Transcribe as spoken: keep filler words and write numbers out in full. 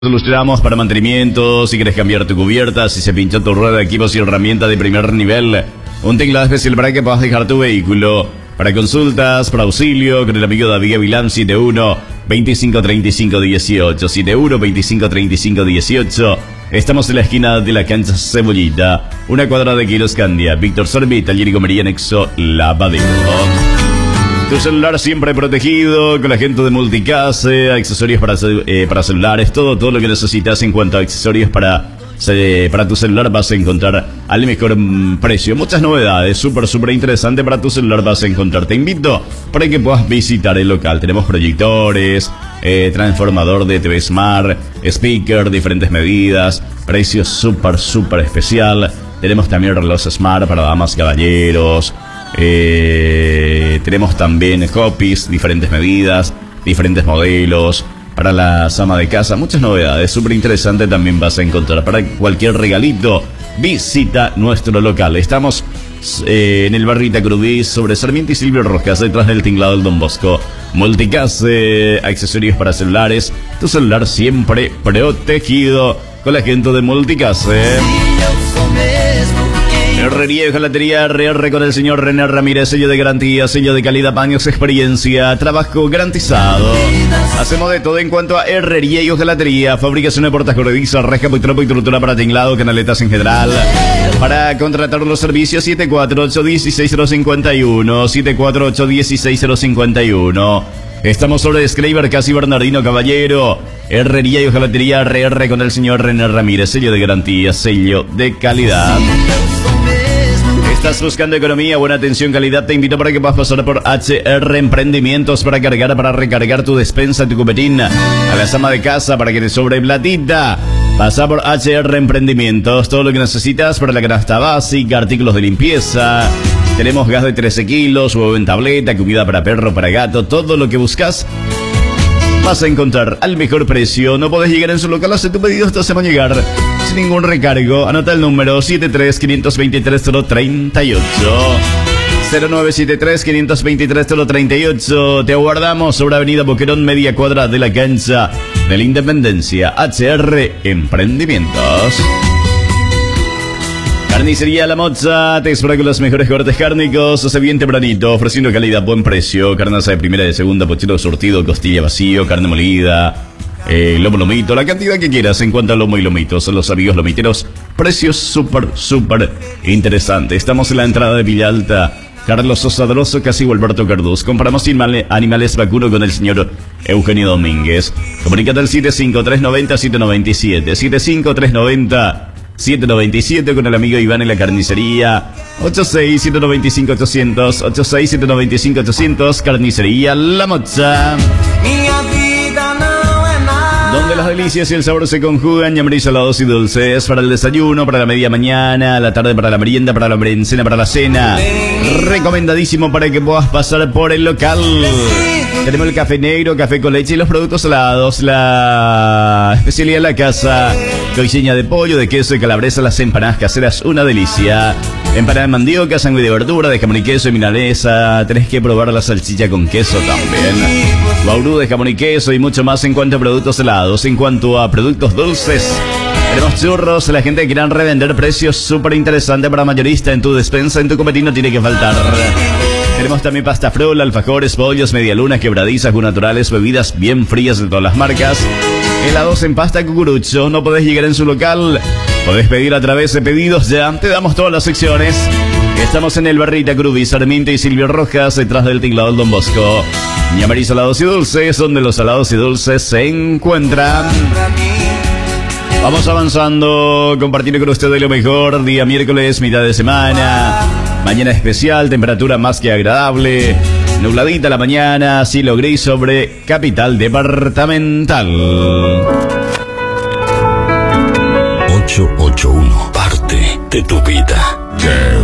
Solucionamos para mantenimiento, si quieres cambiar tu cubierta, si se pinchó tu rueda de equipos y herramientas de primer nivel, un teclado especial para que puedas dejar tu vehículo. Para consultas, para auxilio, con el amigo David Gavilán, siete uno, veinticinco, treinta y cinco, dieciocho, siete uno, veinticinco, treinta y cinco, dieciocho. Estamos en la esquina de la cancha Cebollita, una cuadra de Kilos Candia, Víctor Sorbi, taller y comería anexo Lavadero. Tu celular siempre protegido con la gente de Multicase, accesorios para, eh, para celulares, todo, todo lo que necesitas en cuanto a accesorios para, eh, para tu celular vas a encontrar al mejor mm, precio. Muchas novedades, súper, súper interesante para tu celular vas a encontrar. Te invito para que puedas visitar el local. Tenemos proyectores, eh, transformador de T V Smart, speaker, diferentes medidas, precios súper, súper especial. Tenemos también reloj Smart para damas y caballeros. Eh, tenemos también copies, diferentes medidas, diferentes modelos para la ama de casa, muchas novedades, súper interesante también vas a encontrar. Para cualquier regalito, visita nuestro local. Estamos eh, en el Barrita Crudís, sobre Sarmiento y Silvio Rojas, detrás del tinglado del Don Bosco. Multicase, accesorios para celulares, tu celular siempre protegido con la gente de Multicase. Herrería y hojalatería R R con el señor René Ramírez, sello de garantía, sello de calidad, años, experiencia, trabajo garantizado. Hacemos de todo en cuanto a herrería y hojalatería, fabricación de puertas corredizas, reja, tropo y estructura para tinglado, canaletas en general. Para contratar los servicios, siete cuatro ocho, uno seis cero cinco uno, siete cuatro ocho, uno seis cero cinco uno. Estamos sobre Schreiber, casi Bernardino Caballero. Herrería y hojalatería R R con el señor René Ramírez, sello de garantía, sello de calidad. ¿Estás buscando economía, buena atención, calidad? Te invito para que puedas pasar por H R Emprendimientos para cargar, para recargar tu despensa, tu cupetín, a la ama de casa para que te sobre platita. Pasa por H R Emprendimientos, todo lo que necesitas para la canasta básica, artículos de limpieza. Tenemos gas de trece kilos, huevo en tableta, comida para perro, para gato, todo lo que buscas vas a encontrar al mejor precio. No podés llegar en su local, hace tu pedido, hasta se va a llegar sin ningún recargo. Anota el número siete tres, cinco dos tres, cero tres ocho, cero nueve siete tres, cinco dos tres, cero tres ocho. Te aguardamos sobre Avenida Boquerón, media cuadra de la cancha de la Independencia. H R Emprendimientos. Carnicería La Moza, te espera con los mejores cortes cárnicos, hace bien tempranito, ofreciendo calidad, buen precio, carnaza de primera y de segunda, pochero surtido, costilla vacío, carne molida, eh, lomo lomito, la cantidad que quieras en cuanto a lomo y lomitos. Son los amigos lomiteros, precios súper, súper interesantes. Estamos en la entrada de Villa Alta, Carlos Sosa Droso, casi Alberto Carduz. Compramos animales vacuno con el señor Eugenio Domínguez. Comunícate al siete cinco tres nueve cero, siete nueve siete, siete cinco tres nueve cero, siete nueve siete con el amigo Iván en la carnicería. Ocho seis siete nueve cinco ochocientos, ocho seis siete nueve cinco ochocientos. Carnicería La Moza, donde las delicias y el sabor se conjugan. Llamaréis salados y dulces para el desayuno, para la media mañana, la tarde para la merienda, para la merencena, para la cena. Recomendadísimo para que puedas pasar por el local. Tenemos el café negro, café con leche y los productos salados. La especialidad de la casa, coiseña de pollo, de queso y calabresa, las empanadas caseras, una delicia. Empanada de mandioca, sándwich de verdura, de jamón y queso y milanesa. Tenés que probar la salchicha con queso también. Bauru de jamón y queso y mucho más en cuanto a productos helados. En cuanto a productos dulces, tenemos churros, la gente que quieran revender, precios súper interesantes para mayorista en tu despensa, en tu copetín no tiene que faltar. Tenemos también pasta frola, alfajores, pollos, medialunas, quebradizas, naturales, bebidas bien frías de todas las marcas. Helados en pasta cucurucho, no podés llegar en su local, podés pedir a través de pedidos ya, te damos todas las secciones. Estamos en el Barrita Crudís, Sarmiento y Silvio Rojas, detrás del tinglado del Don Bosco. Ñamarí salados y dulces, donde los salados y dulces se encuentran. Vamos avanzando, compartiendo con ustedes lo mejor. Día miércoles, mitad de semana. Mañana especial, temperatura más que agradable. Nubladita la mañana, cielo gris sobre capital departamental. ocho ocho uno, parte de tu vida. Yeah.